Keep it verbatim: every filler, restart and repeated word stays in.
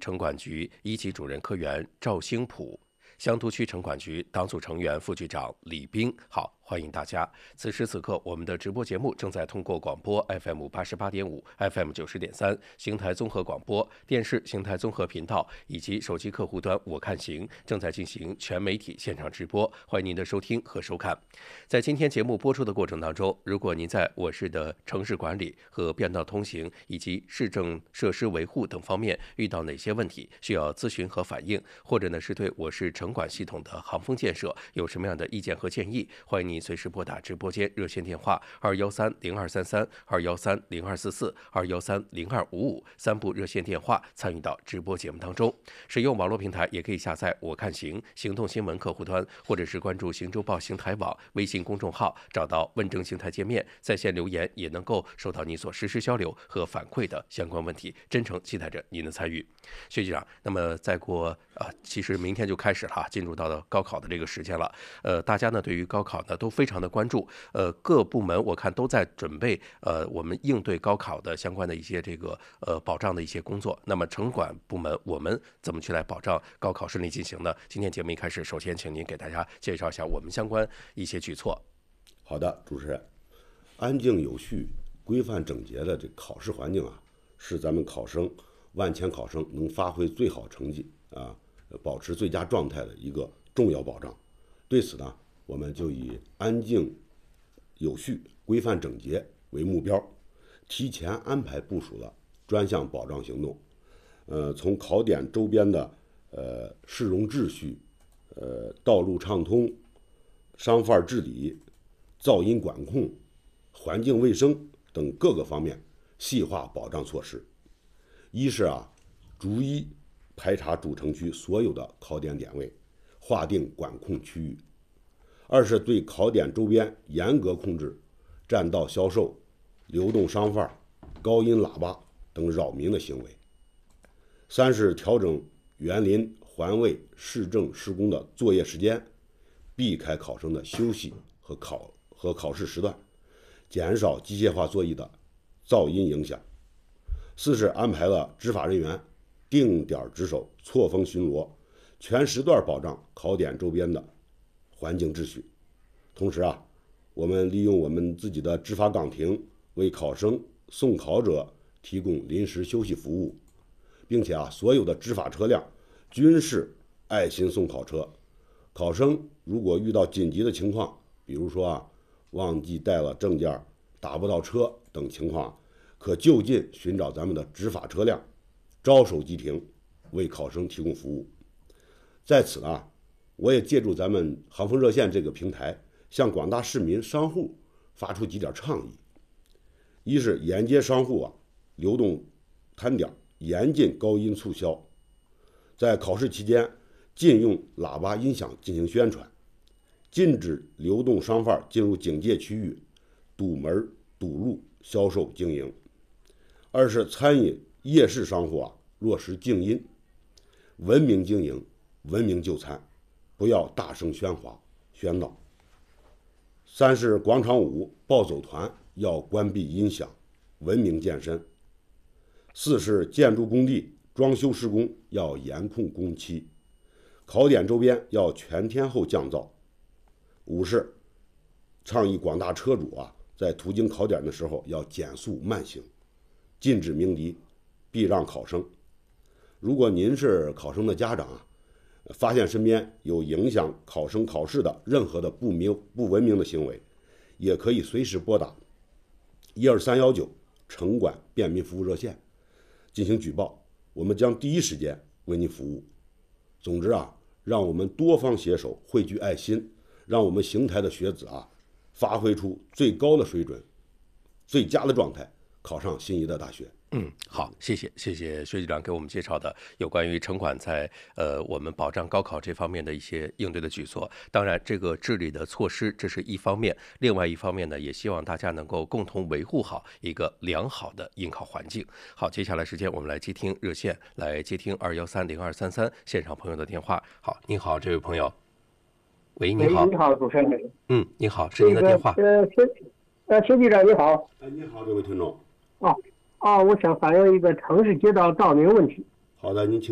城管局一级主任科员赵兴普，香都区城管局党组成员、副局长李斌。好，欢迎大家。此时此刻，我们的直播节目正在通过广播 F M 八十八点五、F M 九十点三、邢台综合广播电视邢台综合频道以及手机客户端我看行正在进行全媒体现场直播，欢迎您的收听和收看。在今天节目播出的过程当中，如果您在我市的城市管理和变道通行以及市政设施维护等方面遇到哪些问题需要咨询和反映，或者呢是对我市城管系统的航风建设有什么样的意见和建议，欢迎您随时拨打直播间热线电话二幺三零二三三、二幺三零二四四、二幺三零二五五三部热线电话参与到直播节目当中。使用网络平台也可以下载我看行行动新闻客户端，或者是关注行周报邢台网微信公众号，找到问政邢台界面，在线留言也能够收到你所实时交流和反馈的相关问题，真诚期待着您的参与。薛局长，那么再过呃，其实明天就开始了，进入到了高考的这个时间了。呃，大家呢对于高考呢都非常的关注，呃，各部门我看都在准备呃我们应对高考的相关的一些这个呃保障的一些工作。那么城管部门我们怎么去来保障高考顺利进行呢？今天节目一开始，首先请您给大家介绍一下我们相关一些举措。 好的，主持人，安静有序、规范整洁的这考试环境啊，是咱们考生万千考生能发挥最好成绩啊，保持最佳状态的一个重要保障。对此呢，我们就以安静有序、规范整洁为目标，提前安排部署了专项保障行动。呃，从考点周边的呃市容秩序、呃道路畅通、商贩治理、噪音管控、环境卫生等各个方面细化保障措施。一是啊，逐一排查主城区所有的考点点位，划定管控区域；二是对考点周边严格控制占道销售、流动商贩、高音喇叭等扰民的行为；三是调整园林环卫市政施工的作业时间，避开考生的休息和考和考试时段，减少机械化作业的噪音影响；四是安排了执法人员定点值守、错峰巡逻，全时段保障考点周边的环境秩序。同时啊，我们利用我们自己的执法岗亭，为考生、送考者提供临时休息服务，并且啊，所有的执法车辆均是爱心送考车。考生如果遇到紧急的情况，比如说啊，忘记带了证件、打不到车等情况，可就近寻找咱们的执法车辆，招手即停，为考生提供服务。在此呢，我也借助咱们航风热线这个平台，向广大市民商户发出几点倡议。一是沿街商户啊，流动摊点严禁高音促销，在考试期间禁用喇叭音响进行宣传，禁止流动商贩进入警戒区域堵门堵路销售经营。二是餐饮夜市商户啊，落实静音，文明经营，文明就餐，不要大声喧哗喧闹。三是广场舞、暴走团要关闭音响，文明健身。四是建筑工地装修施工要严控工期，考点周边要全天候降噪。五是倡议广大车主啊，在途经考点的时候要减速慢行，禁止鸣笛，避让考生。如果您是考生的家长啊，发现身边有影响考生考试的任何的不明不文明的行为，也可以随时拨打一二三幺九城管便民服务热线进行举报，我们将第一时间为您服务。总之啊，让我们多方携手，汇聚爱心，让我们邢台的学子啊，发挥出最高的水准、最佳的状态，考上心仪的大学。 嗯，好，谢谢，谢谢薛局长给我们介绍的有关于城管在呃我们保障高考这方面的一些应对的举措。当然，这个治理的措施这是一方面，另外一方面呢，也希望大家能够共同维护好一个良好的应考环境。好，接下来时间我们来接听热线，来接听二幺三零二三三现场朋友的电话。好，您好，这位朋友。喂，你好。 你好，主持人。 嗯，你好，是您的电话。 呃，薛呃薛局长你好。 哎，你好，这位听众。 啊啊，我想反映一个城市街道照明问题。 好的，您请。